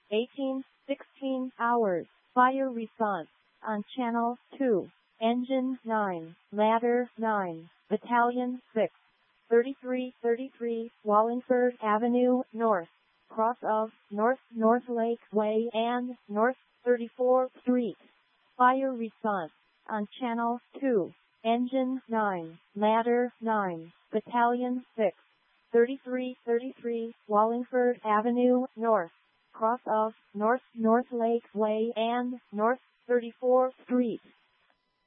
18:16 hours. Fire response on Channel 2. Engine 9, Ladder 9, Battalion 6, 3333 Wallingford Avenue North, cross of North Lake Way and North 34th Street. Fire response on Channel 2. Engine 9, Ladder 9, Battalion 6, 3333 Wallingford Avenue North, cross of North Lake Way and North 34th Street.